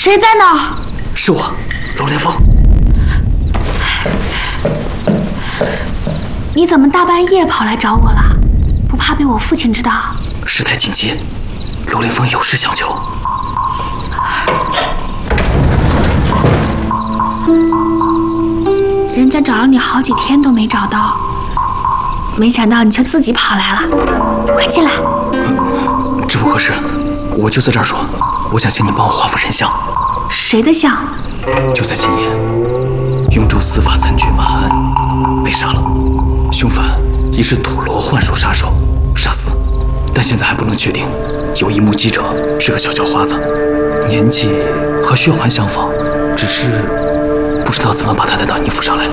谁在那儿？ 是我，龙连峰。 你怎么大半夜跑来找我了？不怕被我父亲知道？ 事态紧急，龙连峰有事相求。 人家找了你好几天都没找到，没想到你却自己跑来了。快进来。 这不合适，我就在这儿住。我想请你帮我画幅人像。 谁的像？ 就在今夜，雍州司法参军马鞍被杀了，凶犯疑是土罗幻术杀手沙司，但现在还不能确定。有一目击者是个小叫花子，年纪和薛环相仿，只是不知道怎么把他带到你府上来。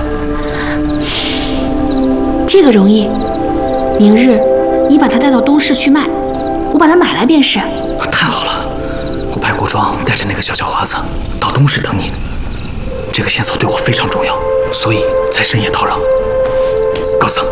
这个容易，明日你把他带到东市去卖，我把他买来便是。 太好了，我派国庄带着那个小叫花子到东市等你。这个线索对我非常重要，所以才深夜叨扰。告辞。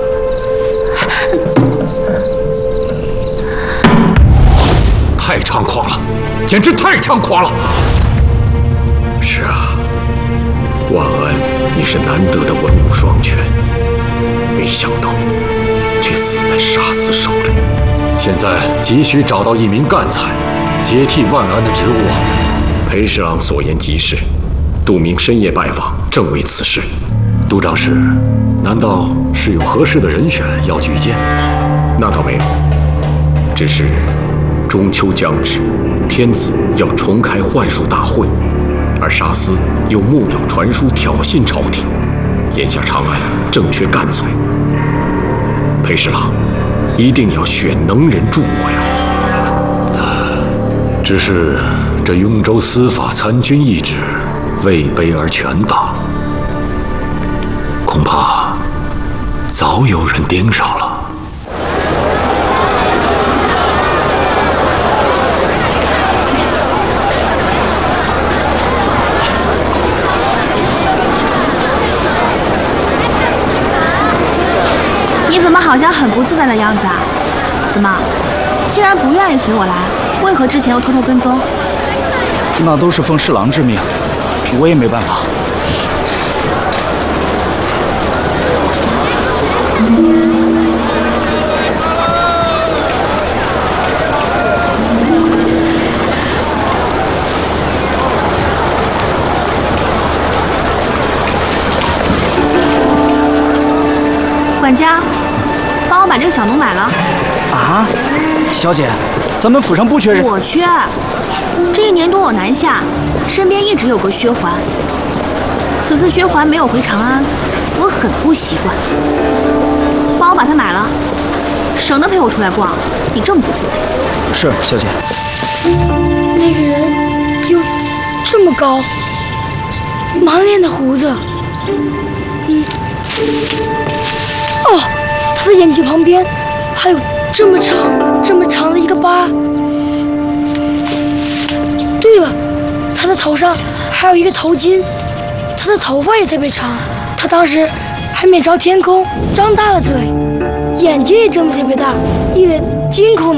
太猖狂了，简直太猖狂了！ 是啊，万安也是难得的文武双全，没想到却死在沙司手里。 现在急需找到一名干才，接替万安的职务。 裴侍郎所言极是，杜明深夜拜访，正为此事。 杜长史，难道是有合适的人选要举荐？ 那倒没有，只是中秋将至，天子要重开幻术大会，而沙司又木有传书挑衅朝廷，眼下长安正缺干才。裴侍郎一定要选能人助我呀！ 只是这雍州司法参军一职位卑而权大，恐怕早有人盯上了。 你怎么好像很不自在的样子啊？怎么，既然不愿意随我来，为何之前又偷偷跟踪？ 那都是奉侍郎之命，我也没办法。 管家，帮我把这个小奴买了。 啊，小姐，咱们府上不缺人。 我缺。这1年多我南下，身边一直有个薛环。此次薛环没有回长安，我很不习惯。帮我把它买了，省得陪我出来逛。你这么不自在。 是，小姐。 那个人有这么高，满脸的胡子。哦，他的眼睛旁边还有这么长的一个疤。对了，他的头上还有一个头巾，他的头发也特别长。他当时还面朝天空，张大了嘴，眼睛也睁得特别大，一脸惊恐的